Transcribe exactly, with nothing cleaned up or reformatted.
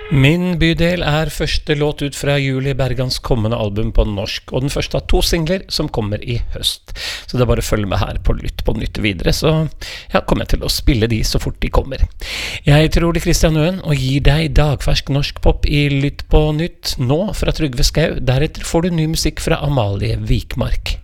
Min bydel er første låt ut fra Julie Bergans kommende album på norsk, og den første av to singler som kommer i høst. Så det er bare å følge med her på Lytt på Nytt videre, så ja, kommer jeg til å spille de så fort de kommer. Jeg heter Ole Kristian Øen, og gir deg dagfersk norsk pop i Lytt på Nytt, nå fra Trygve Skau. Deretter får du ny musikk fra Amalie Vikmark.